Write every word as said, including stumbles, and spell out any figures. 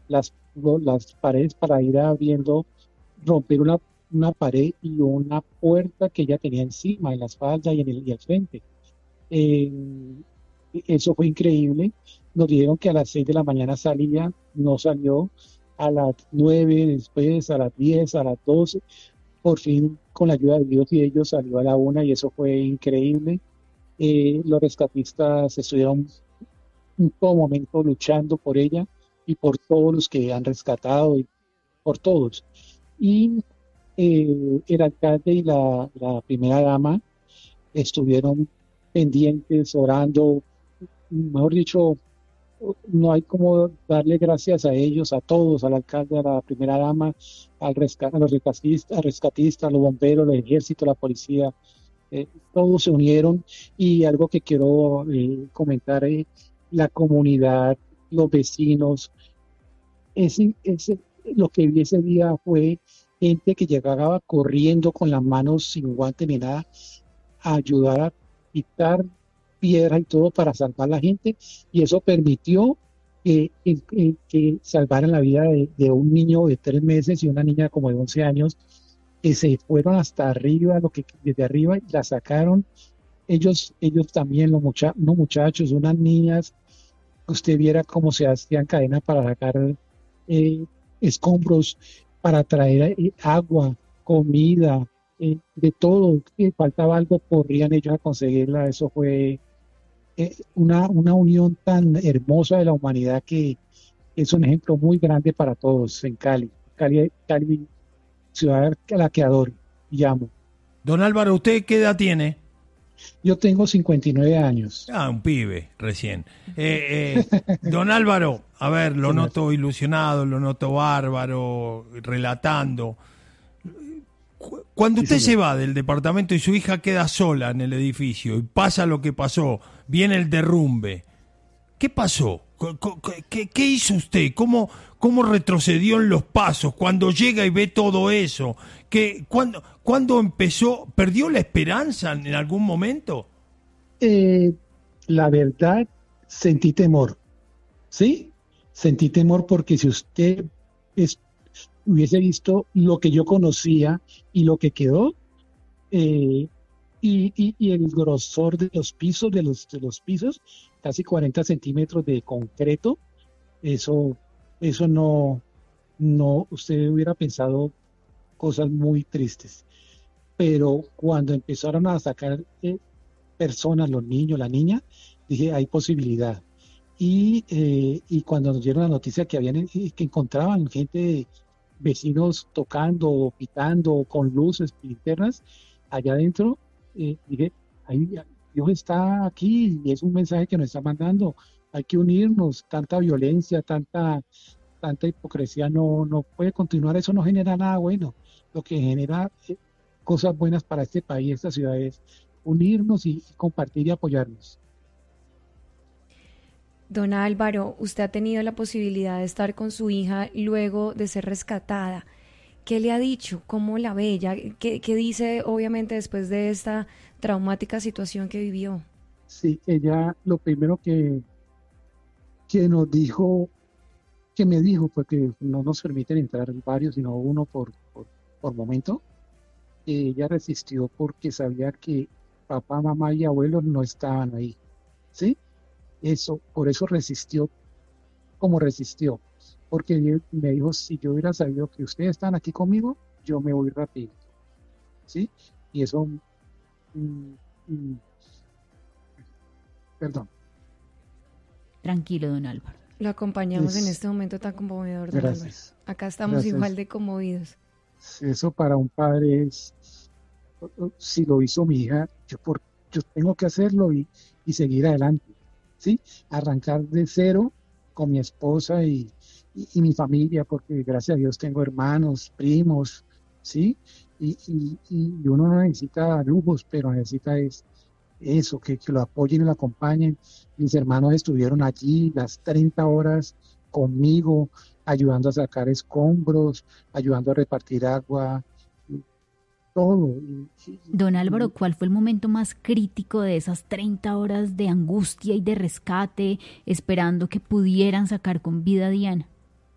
las, lo- las paredes para ir abriendo, romper una, una pared y una puerta que ella tenía encima, en la espalda y en el, y al frente. Eh, Eso fue increíble. Nos dijeron que a las seis de la mañana salía, no salió. A las nueve, después a las diez, a las doce. Por fin, con la ayuda de Dios y ellos, salió a la una y eso fue increíble. Eh, los rescatistas estuvieron en todo momento luchando por ella y por todos los que han rescatado y por todos. Y eh, el alcalde y la, la primera dama estuvieron pendientes, orando, mejor dicho, no hay como darle gracias a ellos, a todos, al alcalde, a la primera dama, al resca- a los rescatistas, al rescatista, a los bomberos, el ejército, la policía, eh, todos se unieron y algo que quiero eh, comentar, eh, la comunidad, los vecinos, ese, ese, lo que vi ese día fue gente que llegaba corriendo con las manos sin guantes ni nada a ayudar a quitar piedras y todo para salvar a la gente y eso permitió que, que, que salvaran la vida de, de un niño de tres meses y una niña como de once años que se fueron hasta arriba, lo que desde arriba y la sacaron. Ellos, ellos también, los mucha, unos muchachos, unas niñas, usted viera cómo se hacían cadenas para sacar eh, escombros, para traer eh, agua, comida, eh, de todo. Que faltaba algo, corrían ellos a conseguirla. Eso fue eh, una, una unión tan hermosa de la humanidad que es un ejemplo muy grande para todos en Cali. Cali, Cali ciudad a la que adoro y amo. Don Álvaro, ¿usted qué edad tiene? Yo tengo cincuenta y nueve años, Ah, un pibe, recién. Eh, eh, don Álvaro, a ver, lo señor. noto ilusionado, lo noto bárbaro, relatando. Cu- Cuando Sí, usted señor. se va del departamento y su hija queda sola en el edificio y pasa lo que pasó, viene el derrumbe, ¿qué pasó? Co- co- co- ¿Qué, qué hizo usted? ¿Cómo, cómo retrocedió en los pasos cuando llega y ve todo eso? ¿Qué, cuándo, ¿Cuándo empezó? ¿Perdió la esperanza en algún momento? Eh, la verdad, sentí temor, ¿sí? Sentí temor porque si usted es- hubiese visto lo que yo conocía y lo que quedó, eh, y, y- y el grosor de los pisos, de los, de los pisos, casi cuarenta centímetros de concreto, eso, eso no, no, usted hubiera pensado cosas muy tristes. Pero cuando empezaron a sacar eh, personas, los niños, la niña, dije, hay posibilidad. Y, eh, y cuando nos dieron la noticia que habían, eh, que encontraban gente, vecinos tocando, pitando, con luces, linternas, allá adentro, eh, dije, ahí, Dios está aquí y es un mensaje que nos está mandando. Hay que unirnos, tanta violencia, tanta, tanta hipocresía no, no puede continuar, eso no genera nada bueno. Lo que genera eh, cosas buenas para este país, esta ciudad es unirnos y, y compartir y apoyarnos. Don Álvaro, usted ha tenido la posibilidad de estar con su hija luego de ser rescatada. ¿Qué le ha dicho? ¿Cómo la ve ella? ¿Qué, qué dice obviamente después de esta traumática situación que vivió? Sí, ella lo primero que, que nos dijo, que me dijo, porque no nos permiten entrar varios, sino uno por, por, por momento, que ella resistió porque sabía que papá, mamá y abuelos no estaban ahí, ¿sí? Eso, por eso resistió como resistió, porque él me dijo, si yo hubiera sabido que ustedes están aquí conmigo, yo me voy rápido, ¿sí? Y eso, mm, mm, perdón, Tranquilo, don Álvaro. Lo acompañamos en es, este momento tan conmovedor, don Álvaro. gracias, Acá estamos igual gracias. de conmovidos. Eso para un padre es, si lo hizo mi hija, yo, por, yo tengo que hacerlo y, y seguir adelante, ¿sí? Arrancar de cero con mi esposa y, y, y mi familia, porque gracias a Dios tengo hermanos, primos, ¿sí? Y, y, y uno no necesita lujos, pero necesita es eso, que, que lo apoyen y lo acompañen. Mis hermanos estuvieron allí las treinta horas conmigo, ayudando a sacar escombros, ayudando a repartir agua, y todo. Y, y- Don Álvaro, y ¿cuál fue el momento más crítico de esas treinta horas de angustia y de rescate, esperando que pudieran sacar con vida a Diana?